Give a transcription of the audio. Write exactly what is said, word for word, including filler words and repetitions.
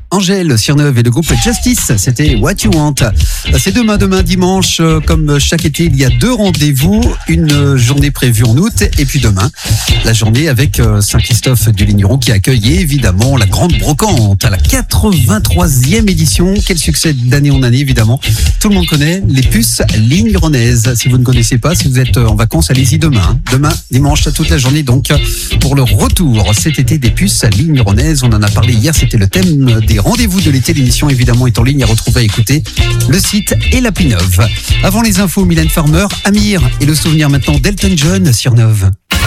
Angèle Sirneuve et le groupe Justice, c'était What You Want. C'est demain, demain dimanche, comme chaque été, il y a deux rendez-vous, une journée prévue en août et puis demain, la journée avec Saint-Christophe du Ligneron qui accueille évidemment la Grande Brocante à la quatre-vingt-troisième édition. Quel succès d'année en année évidemment. Tout le monde connaît les puces lignernaises. Si vous ne connaissez pas, si vous êtes en vacances, allez-y demain. Demain, dimanche, toute la journée donc pour le retour cet été des puces lignernaises. On en a parlé hier, c'était le thème des rendez-vous de l'été. L'émission évidemment est en ligne à retrouver, à écouter le site et l'appli Neuve. Avant les infos, Mylène Farmer, Amir et le souvenir maintenant d'Elton John sur Neuve.